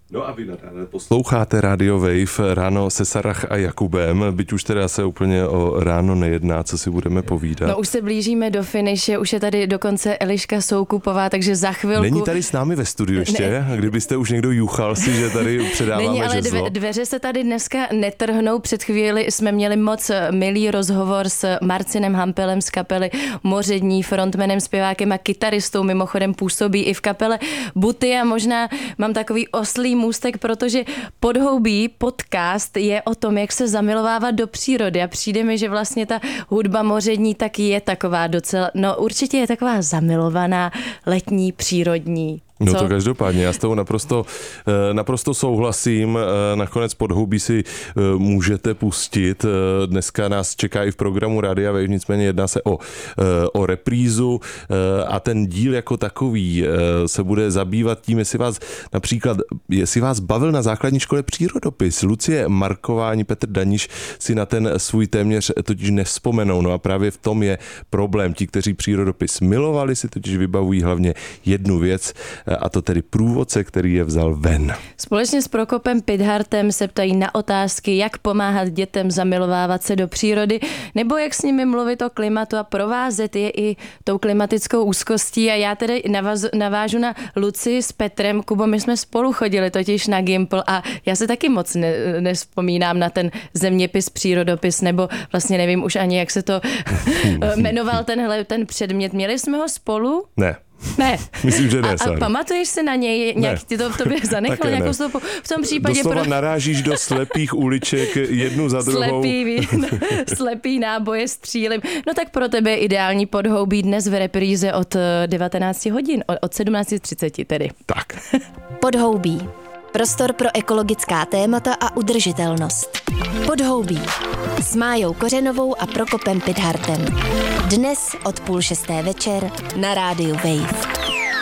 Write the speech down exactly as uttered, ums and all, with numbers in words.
No a vy nadále posloucháte Radio Wave ráno se Sarah a Jakubem, byť už teda se úplně o ráno nejedná, co si budeme povídat. No už se blížíme do finiše, už je tady dokonce Eliška Soukupová, takže za chvilku... Není tady s námi ve studiu ještě? Ne. Kdybyste už někdo juchal si, že tady předáváme Není, ale žezlo. Dve, dveře se tady dneska netrhnou. Před chvíli jsme měli moc milý rozhovor s Marcinem Hampelem z kapely Mořední, frontmanem, zpěvákem a kytaristou, mimochodem působí i v kapele Buty a možná mám takový oslý můstek, protože Podhoubí podcast je o tom, jak se zamilovávat do přírody a přijde mi, že vlastně ta hudba Mořední taky je taková docela, no určitě je taková zamilovaná, letní, přírodní. No Co? to každopádně, já s tou naprosto, naprosto souhlasím, nakonec Podhoubí si můžete pustit, dneska nás čeká i v programu Rádia Wave, nicméně jedná se o, o reprízu a ten díl jako takový se bude zabývat tím, jestli vás například, jestli vás bavil na základní škole přírodopis. Lucie Marková ani Petr Daniš si na ten svůj téměř totiž nevzpomenou, no a právě v tom je problém. Ti, kteří přírodopis milovali, si totiž vybavují hlavně jednu věc, a to tedy průvodce, který je vzal ven. Společně s Prokopem Pidhartem se ptají na otázky, jak pomáhat dětem zamilovávat se do přírody, nebo jak s nimi mluvit o klimatu a provázet je i tou klimatickou úzkostí. A já tedy navaz, navážu na Luci s Petrem. Kubo, my jsme spolu chodili totiž na Gimpl a já se taky moc ne, nevzpomínám na ten zeměpis, přírodopis, nebo vlastně nevím už ani, jak se to jmenoval tenhle ten předmět. Měli jsme ho spolu? Ne. Ne. Myslím, že ne, a, a pamatuješ si na něj? Nějak ti to v tobě zanechalo? Nějakou stopu? V tom případě... Doslova pro... narážíš do slepých uliček jednu za druhou. Slepý, slepý náboje střílim. No tak pro tebe je ideální Podhoubí dnes v repríze od devatenáct hodin, od sedmnáct třicet tedy. Tak. Podhoubí. Prostor pro ekologická témata a udržitelnost. Podhoubí. S Májou Kořenovou a Prokopem Pidhartem. Dnes od půl šesté večer na rádiu Wave.